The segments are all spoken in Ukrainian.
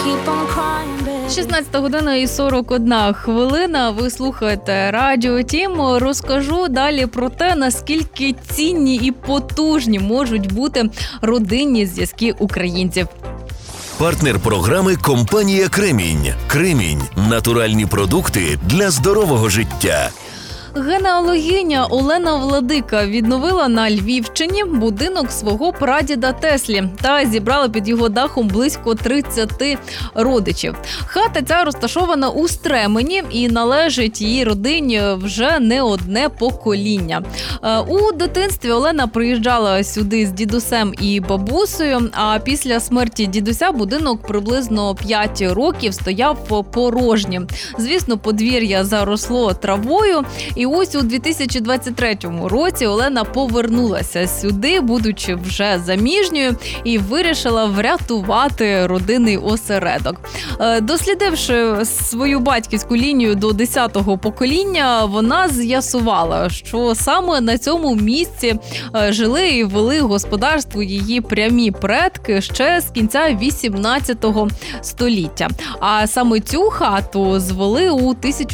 16 година і 41 хвилина. Ви слухаєте Радіо Тім. Розкажу далі про те, наскільки цінні і потужні можуть бути родинні зв'язки українців. Партнер програми – компанія «Кремінь». «Кремінь» – натуральні продукти для здорового життя. Генеалогиня Олена Владика відновила на Львівщині будинок свого прадіда Теслі та зібрала під його дахом близько 30 родичів. Хата ця розташована у Стремені і належить її родині вже не одне покоління. У дитинстві Олена приїжджала сюди з дідусем і бабусею, а після смерті дідуся будинок приблизно 5 років стояв порожнім. Звісно, подвір'я заросло травою. І ось у 2023 році Олена повернулася сюди, будучи вже заміжньою, і вирішила врятувати родинний осередок. Дослідивши свою батьківську лінію до 10-го покоління, вона з'ясувала, що саме на цьому місці жили і вели господарство її прямі предки ще з кінця 18 століття. А саме цю хату звели у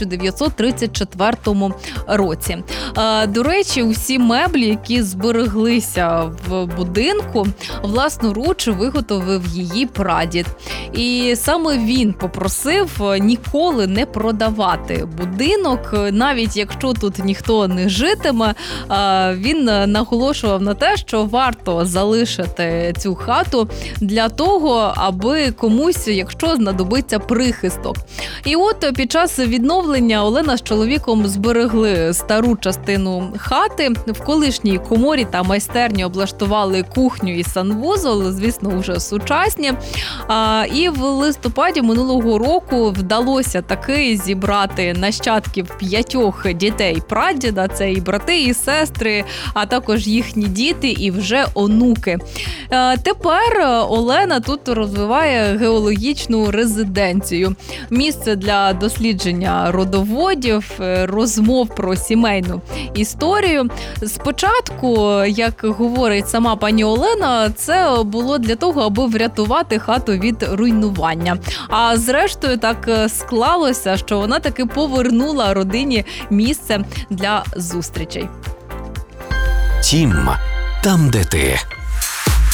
1934 році. До речі, усі меблі, які збереглися в будинку, власноруч виготовив її прадід. І саме він попросив ніколи не продавати будинок, навіть якщо тут ніхто не житиме. Він наголошував на те, що варто залишити цю хату для того, аби комусь, якщо знадобиться прихисток. І от під час відновлення Олена з чоловіком зберегли стару частину хати. В колишній коморі та майстерні облаштували кухню і санвузол, звісно, вже сучасні. І в листопаді минулого року вдалося таки зібрати нащадків 5 дітей прадіда. Це і брати, і сестри, а також їхні діти і вже онуки. Тепер Олена тут розвиває геологічну резиденцію. Місце для дослідження родоводів, розмов про сімейну історію. Спочатку, як говорить сама пані Олена, це було для того, аби врятувати хату від руйнування. А зрештою так склалося, що вона таки повернула родині місце для зустрічей. Тім. Там, де ти.